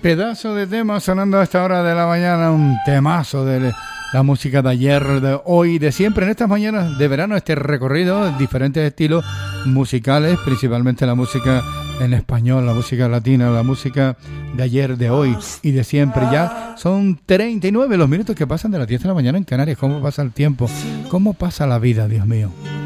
Pedazo de tema sonando a esta hora de la mañana, un temazo de la música de ayer, de hoy, de siempre, en estas mañanas de verano, este recorrido, diferentes estilos musicales, principalmente la música en español, la música latina, la música de ayer, de hoy y de siempre. Ya son 39 los minutos que pasan de las 10 de la mañana en Canarias. ¿Cómo pasa el tiempo? ¿Cómo pasa la vida, Dios mío?